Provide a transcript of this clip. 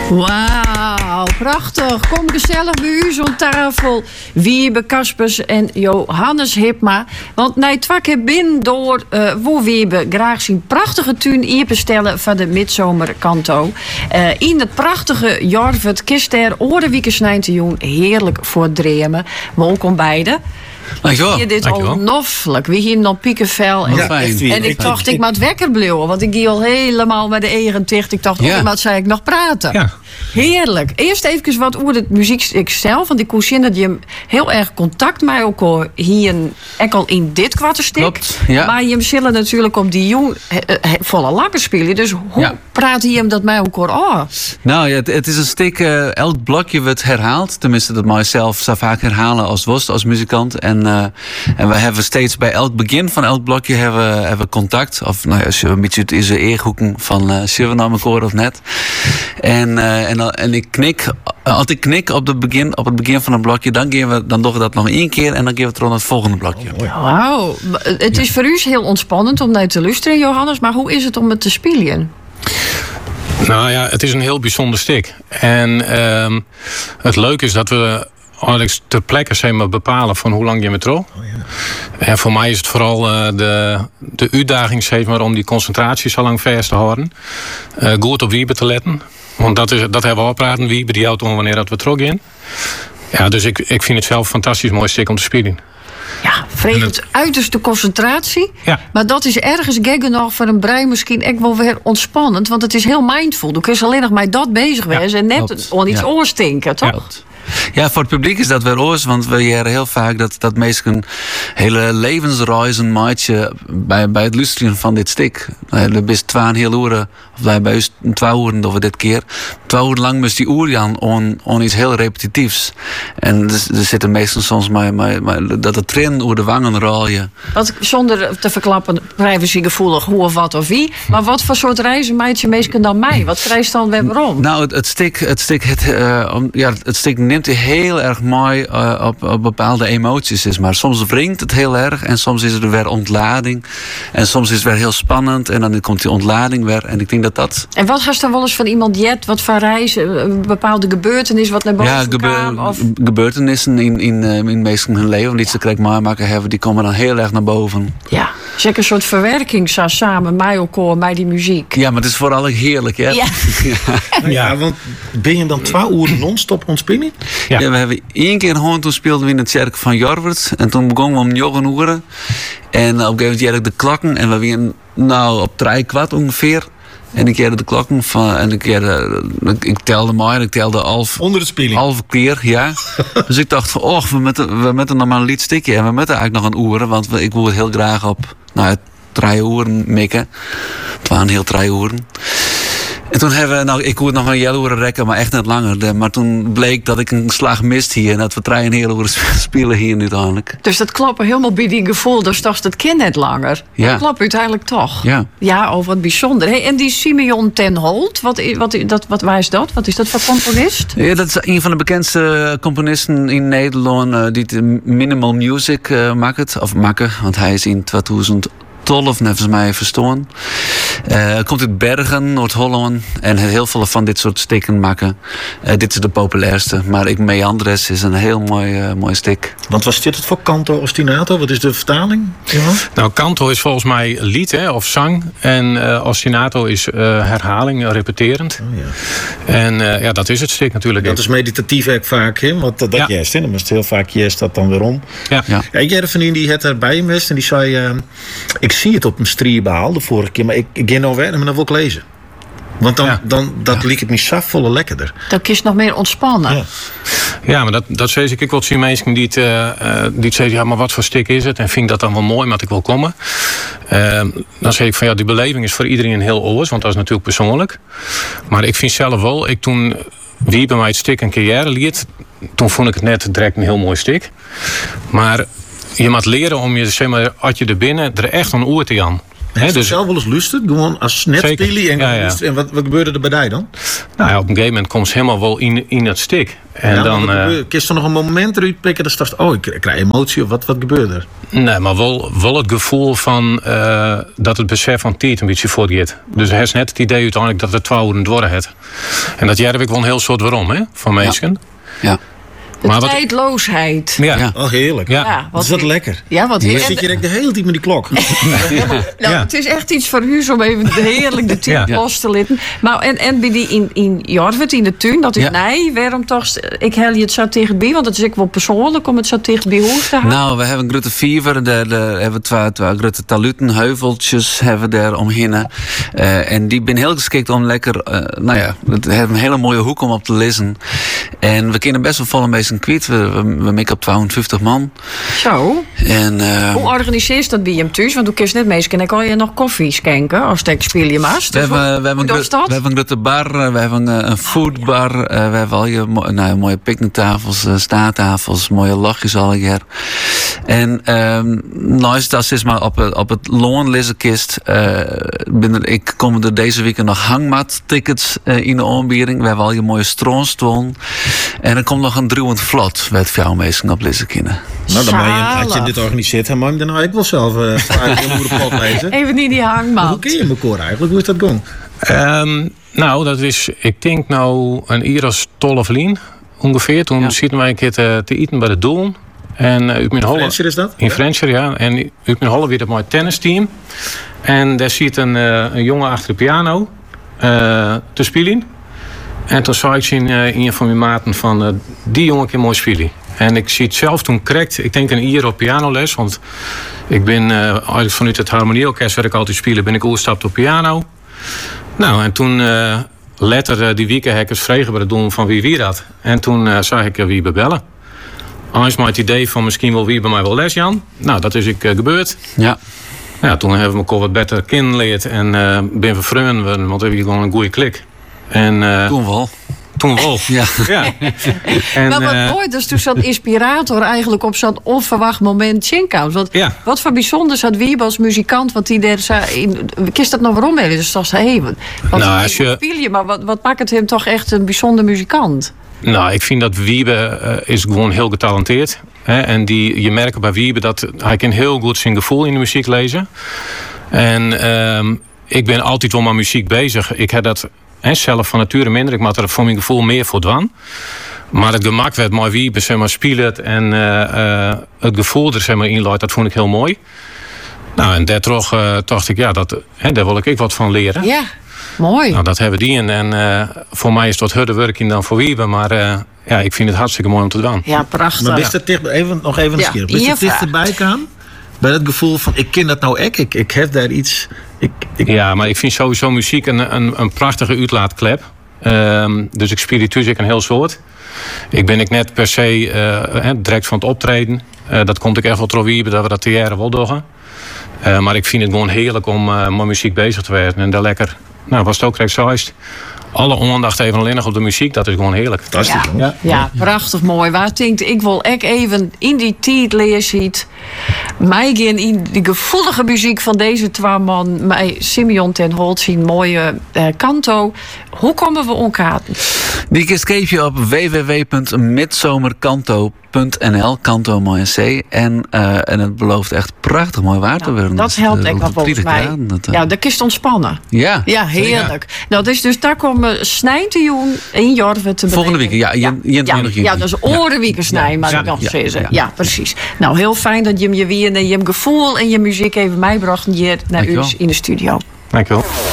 Wauw, prachtig. Kom gezellig bij u zo'n tafel. Wiebe Kaspers en Johannes Hipma. Want nee, twee keer binnen door waar Wiebe graag zijn prachtige tuin hier bestellen van de midzomerkanto. In het prachtige Jorvet Kister Orenwieken Snijntjoen. Heerlijk voor dremen. Welkom beiden. Dankjewel. Je dit al noffelijk. We hier nog piekenvel. En ik dacht, ik moet wekker blijven. Want ik ging al helemaal met de eigen ticht. Ik dacht, wat zei ik nog praten? Ja. Heerlijk. Eerst even wat over het muziekstuk zelf. Want ik kon zien dat je heel erg contact met elkaar hier al in dit kwartelstuk. Klopt, ja. Maar je zullen natuurlijk op die jong volle lakken spelen. Dus hoe praat je hem dat met elkaar af? Nou ja, het is een stuk, elk blokje wordt herhaald. Tenminste, dat mag ik zelf zo vaak herhalen als muzikant. En we hebben steeds bij elk begin van elk blokje hebben we contact. Of nou ja, als je een beetje in zijn eerhoeken van zullen we naar elkaar of net. En ik knik, als ik knik op het begin van een blokje, dan doen we dat nog één keer en dan geven we het naar het volgende blokje. Wauw, het is voor u heel ontspannend om naar te luisteren, Johannes, maar hoe is het om het te spelen? Nou ja, het is een heel bijzonder stuk. En het leuke is dat we eigenlijk ter plekke zijn we bepalen van hoe lang je met trouw. En voor mij is het vooral de uitdaging zeg maar, om die concentratie zo lang vast te houden. Goed op Wiebe te letten. Want dat hebben we al praten. Wiebe die houdt om wanneer dat we terug in. Ja, dus ik vind het zelf een fantastisch mooi stuk om te spelen. Ja, vreemd uiterste concentratie. Ja. Maar dat is ergens geggen nog voor een brein misschien echt wel weer ontspannend. Want het is heel mindful. Je kunt alleen nog met dat bezig wezen en net aan iets oorstinken, toch? Ja. Ja, voor het publiek is dat weer oors, want we horen heel vaak dat mensen hele levensreizen maken bij het luisteren van dit stuk. Er is 2,5 uur, of wij bij ons 2 uur over dit keer. 2 uur lang moest die oerjan on iets heel repetitiefs. En er zitten meestal soms maar dat de trainen over de wangen rollen. Wat, zonder te verklappen, privacygevoelig hoe of wat of wie. Maar wat voor soort reizen maakt je meestal dan mij? Wat reist dan weer waarom? Nou, het stuk neemt heel erg mooi op bepaalde emoties is. Maar soms wringt het heel erg en soms is er weer ontlading. En soms is het weer heel spannend en dan komt die ontlading weer. En ik denk dat. En wat gaat dan wel eens van iemand jet? Wat voor reizen? Een bepaalde gebeurtenis wat naar boven kwam? Of gebeurtenissen in meestal hun leven die ze krijgen maken hebben, die komen dan heel erg naar boven. Ja, zeg een soort verwerking samen met elkaar, met die muziek. Ja, maar het is vooral heerlijk, hè? Ja, want ben je dan 2 uur non-stop ontspelen? Ja, we hebben 1 keer gewoon toen speelden we in het kerk van Jorvet. En toen begonnen we om 9 uur. En op een gegeven moment de klokken. En we waren op 3/4 ongeveer. En ik keerde de klokken van. En ik telde maar. Ik telde onder de speling. Halve keer, ja. Dus ik dacht van, we moeten nog maar een lied stikken. En we moeten eigenlijk nog een uur. Want ik wil het heel graag op 3 uur mikken. Het waren heel 3 uur. En toen hebben we, ik hoorde nog een hele uur rekken, maar echt net langer. Maar toen bleek dat ik een slag mist hier. En dat we 3 hele uur spelen hier uiteindelijk. Dus dat klopt helemaal bij die gevoel. Dus dat het kind net langer. Ja. Dat klopt uiteindelijk toch. Ja, wat bijzonder. Hey, en die Simeon ten Holt, waar is dat? Wat is dat voor componist? Ja, dat is een van de bekendste componisten in Nederland. Die minimal music maakt. Want hij is in 2012 volgens mij verstaan. Komt uit Bergen, Noord-Holland. En heel veel van dit soort stukken maken. Dit is de populairste. Maar Meandres is een heel mooi stuk. Want was dit het voor canto ostinato? Wat is de vertaling? Ja. Nou, canto is volgens mij lied of zang. En ostinato is herhaling, repeterend. Oh, ja. En dat is het stuk natuurlijk. Dat is meditatief ook vaak, hè? Want dat juist, hè? Dan is het heel vaak juist dat dan weer om. Ja. Ik had een vriendin die het erbij hem was en die zei, ik zie het op mijn strierbaal de vorige keer, maar ik ga nou weer en dan wil ik lezen. Want dan liep het me volle lekkerder. Dan kies je nog meer ontspannen. Ja, maar dat zei ik wel zien mensen die het zeggen, ja, maar wat voor stuk is het? En vind ik dat dan wel mooi, maar ik wil komen. Dan zeg ik van die beleving is voor iedereen heel oors, want dat is natuurlijk persoonlijk. Maar ik vind zelf wel, toen wie bij mij het stuk een carrière liet, toen vond ik het net direct een heel mooi stuk. Maar je moet leren om je, zeg maar, als je er binnen er echt een oor te aan. Heb je zelf wel eens luisterd? Gewoon als net spelen en luisteren. En wat gebeurde er bij jou dan? Nou ja, op een gegeven moment komt ze helemaal wel in het stik. En dan kun je er nog een moment eruit pikken dat je dacht, ik krijg emotie of wat gebeurde er? Nee, maar wel het gevoel van dat het besef van tijd een beetje voortgaat. Dus hij is net het idee uiteindelijk dat het 2 uur door het. En dat jij heb ik wel een heel soort waarom, hè, van mensen. Ja. De tijdloosheid. Ja. Oh, heerlijk. Ja. Is dat lekker? Ja, wat Dan zit je de hele tijd met die klok. Het is echt iets voor u om even heerlijk de tijd los te laten. Maar en bij die in Jorvet, in de tuin, dat is nee, waarom toch? Ik hel je het zo tegenbij, want het is ook wel persoonlijk om het zo tegenbij hoofd te houden. Nou, we hebben een grote viever, daar hebben we twee grote taluten, heuveltjes hebben we daar omheen. En die zijn heel geschikt om lekker, het heeft een hele mooie hoek om op te lezen. En we kunnen best wel vol een beetje kwijt. We mikken op 250 man. Zo. En, hoe organiseer je dat bij hem thuis? Want doe je net meestal en kan je nog koffie schenken als ik speel je mast. We hebben een grote bar, we hebben een foodbar, we hebben al je mooie picknicktafels, staattafels, mooie lachjes al hier. En dat is maar op het loonlezenkist. Ik kom er deze week nog hangmat-tickets in de aanbieding. We hebben al je mooie stroomstoel. En er komt nog een druwend vlot met jou meestal op lezenkinderen. Nou, dan als je dit organiseert, dan mag je dan ik wel zelf de pot lezen. Even niet die hangmat. Hoe ken je elkaar eigenlijk? Hoe is dat gaan? Nou, dat is, ik denk nou een Iras 12 lien ongeveer. Toen zitten wij een keer te eten bij de Doel. En uit mijn Holle. Frencher is dat? In Frencher, ja. En uit mijn Holle weer dat mooi tennisteam. En daar zit een jongen achter de piano te spelen. En toen zei ik in een van mijn maten van die jongen kan mooi spelen. En ik zie het zelf toen correct. Ik denk een jaar op pianoles. Want ik ben eigenlijk vanuit het harmonieorkest waar ik altijd spelen, ben ik overgestapt op piano. Nou, en toen later die weekendhackers vregen bij de doen van wie dat. En toen zag ik wie bellen. Eens maar het idee van misschien wel wie bij mij wel les, Jan. Nou, dat is gebeurd. Ja. Ja, toen hebben we elkaar wat beter kennengelernd en ben vervreemd, want we hebben gewoon een goede klik. En, Toen wel. Ja. En, maar wat mooi, dus toen zo'n inspirator eigenlijk op zo'n onverwacht moment Schenkout. Want wat voor bijzonders had Wiebe als muzikant, wat die daar zei, kist dat nog waarom mee? Dus dat zei, maar wat maakt het hem toch echt een bijzonder muzikant? Nou, ik vind dat Wiebe is gewoon heel getalenteerd. En je merkt bij Wiebe dat hij kan heel goed zijn gevoel in de muziek lezen. En ik ben altijd wel met muziek bezig. Ik heb dat zelf van nature minder. Ik maak er voor mijn gevoel meer voor dwan. Maar het gemak werd mooi Wiebe, zeg maar, spelen en het gevoel er zeg maar, in luidt, dat vond ik heel mooi. Nou, en daar dacht ik, daar wil ik wat van leren. Ja, mooi. Nou, dat hebben die. En voor mij is het wat harder werking dan voor Wiebe. Maar ik vind het hartstikke mooi om te doen. Ja, prachtig. Maar is dat nog even een scherp. Is het dichterbij kan? Bij dat gevoel van, ik ken dat nou ik heb daar iets... Ja, maar ik vind sowieso muziek een prachtige uitlaatklep. Dus ik speel natuurlijk een heel soort. Ik ben net per se direct van het optreden. Dat komt ik echt wel terug dat we dat de jaren wel doen. Maar ik vind het gewoon heerlijk om met muziek bezig te werden. En daar lekker, was het ook recht zoist. Alle aandacht even alleen nog op de muziek, dat is gewoon heerlijk. Ja, prachtig mooi. Waar denkt ik wil ook even in die tijd lezen. Mij gaan in die gevoelige muziek van deze twee man, mij Simeon ten Holt zien mooie kanto. Hoe komen we elkaar? Die kees je op www.midzomerkanto.nl, kanto mooi C. En het belooft echt prachtig mooi waar te worden. Dat helpt denk ik volgens mij. Dat kist ontspannen. Ja, heerlijk. Dat is dus daar komen snijntejoen in Jorven te volgende week, dat is orenweken snijden, maar ik nog zeggen. Ja, precies. Nou, heel fijn dat je hem je weer en je hem gevoel en je muziek even meebracht hier naar u in de studio. Dank je wel.